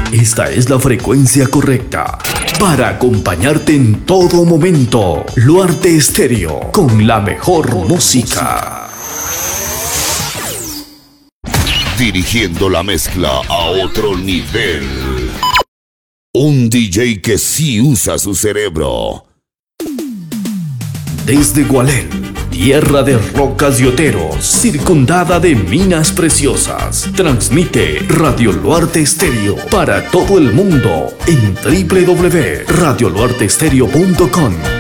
Esta es la frecuencia correcta para acompañarte en todo momento. Luarte Estéreo, con la mejor música. Dirigiendo la mezcla a otro nivel. Un DJ que sí usa su cerebro. Desde Gualén, tierra de rocas y oteros, circundada de minas preciosas, transmite Radio Luarte Estéreo para todo el mundo en www.radioluarteestereo.com.